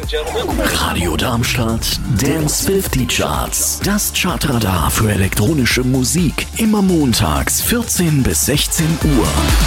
Radio Darmstadt Dance 50 Charts. Das Chartradar für elektronische Musik. Immer montags 14 bis 16 Uhr.